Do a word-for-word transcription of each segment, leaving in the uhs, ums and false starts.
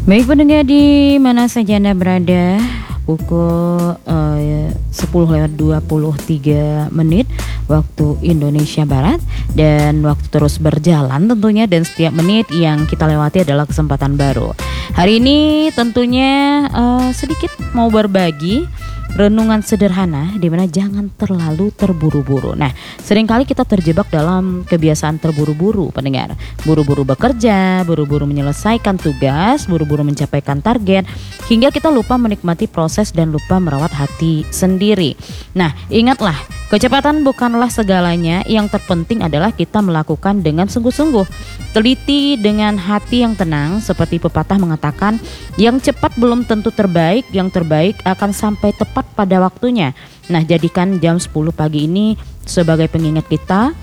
Baik pendengar di mana saja Anda berada, pukul uh, sepuluh lewat dua puluh tiga menit waktu Indonesia Barat, dan waktu terus berjalan tentunya, dan setiap menit yang kita lewati adalah kesempatan baru. Hari ini tentunya uh, sedikit mau berbagi renungan sederhana di mana jangan terlalu terburu-buru. Nah, seringkali kita terjebak dalam kebiasaan terburu-buru, pendengar. Buru-buru bekerja, buru-buru menyelesaikan tugas, buru-buru mencapaikan target, hingga kita lupa menikmati proses dan lupa merawat hati sendiri. Nah, ingatlah, kecepatan bukanlah segalanya. Yang terpenting adalah kita melakukan dengan sungguh-sungguh, teliti dengan hati yang tenang. Seperti pepatah mengatakan, yang cepat belum tentu terbaik, yang terbaik akan sampai tepat pada waktunya. Nah, jadikan jam sepuluh pagi ini sebagai pengingat kita,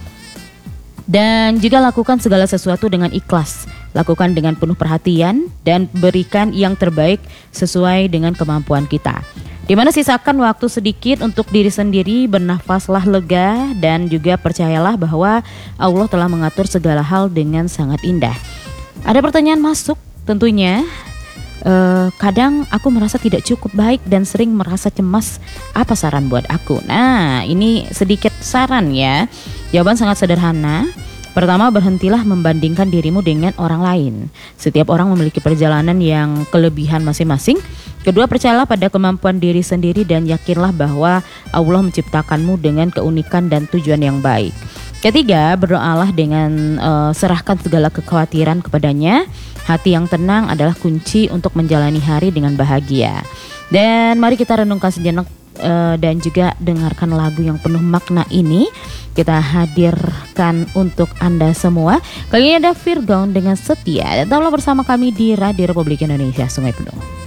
dan juga lakukan segala sesuatu dengan ikhlas. Lakukan dengan penuh perhatian dan berikan yang terbaik sesuai dengan kemampuan kita. Di mana sisakan waktu sedikit untuk diri sendiri, bernafaslah lega, dan juga percayalah bahwa Allah telah mengatur segala hal dengan sangat indah. Ada pertanyaan masuk tentunya. Uh, kadang aku merasa tidak cukup baik dan sering merasa cemas. Apa saran buat aku? Nah, ini sedikit saran ya. Jawaban sangat sederhana. Pertama, berhentilah membandingkan dirimu dengan orang lain. Setiap orang memiliki perjalanan yang kelebihan masing-masing. Kedua, percayalah pada kemampuan diri sendiri dan yakinlah bahwa Allah menciptakanmu dengan keunikan dan tujuan yang baik. Ketiga, berdoalah dengan uh, serahkan segala kekhawatiran kepadanya. Hati yang tenang adalah kunci untuk menjalani hari dengan bahagia. Dan mari kita renungkan sejenak uh, dan juga dengarkan lagu yang penuh makna ini. Kita hadirkan untuk Anda semua. Kali ini ada Virgon dengan Setia. Dan tetaplah bersama kami di Radio Republik Indonesia Sungai Penuh.